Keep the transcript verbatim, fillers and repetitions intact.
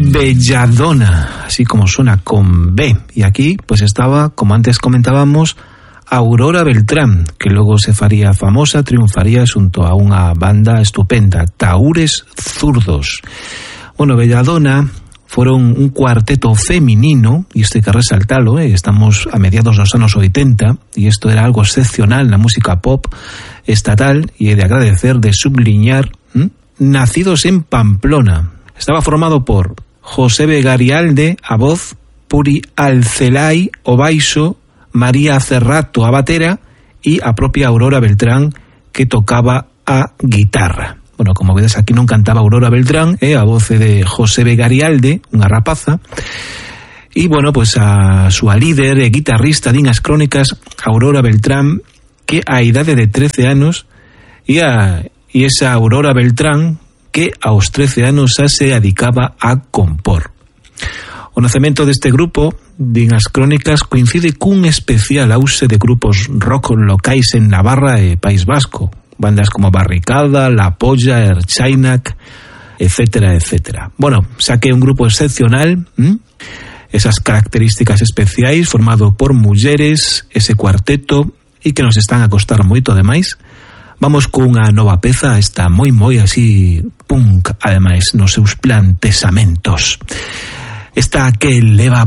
Belladona, así como suena, con B. Y aquí pues estaba, como antes comentábamos, Aurora Beltrán, que logo se faría famosa, triunfaría xunto a unha banda estupenda, Tahúres Zurdos. Bueno, Belladona foron un cuarteto feminino, e isto hai que resaltalo, eh? Estamos a mediados dos anos oitenta, e isto era algo excepcional na música pop estatal, e é de agradecer, de subliñar, ¿m? Nacidos en Pamplona. Estaba formado por José Begarialde a voz, Puri Alcelai o baixo, María Cerrato a batera e a propia Aurora Beltrán, que tocaba a guitarra. Bueno, como vedes, aquí non cantaba Aurora Beltrán, eh, a voz de José Begarialde, unha rapaza. E, bueno, pues a súa líder e guitarrista din as crónicas, Aurora Beltrán, que a idade de trece anos, e, a, e esa Aurora Beltrán, que aos trece anos xa se dedicaba a compor. O nacemento deste grupo, din as crónicas, coincide cun especial auxe de grupos rock locais en Navarra e País Vasco, bandas como Barricada, La Polla, Erchainac, etcétera, etcétera. Bueno, xa que é un grupo excepcional, ¿m? Esas características especiais, formado por mulleres, ese cuarteto, e que nos están a costar moito demais. Vamos cunha nova peza, está moi moi así punk, ademais, nos seus plantexamentos. Esta que leva